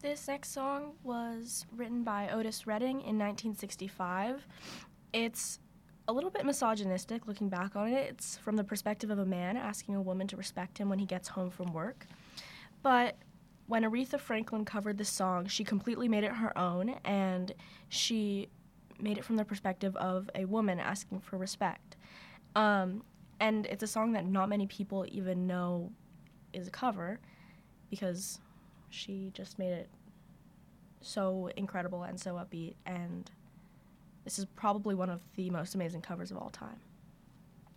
This next song was written by Otis Redding in 1965. It's a little bit misogynistic looking back on it. It's from the perspective of a man asking a woman to respect him when he gets home from work. But when Aretha Franklin covered this song, she completely made it her own, and she made it from the perspective of a woman asking for respect. And it's a song that not many people even know is a cover because she just made it so incredible and so upbeat, and this is probably one of the most amazing covers of all time.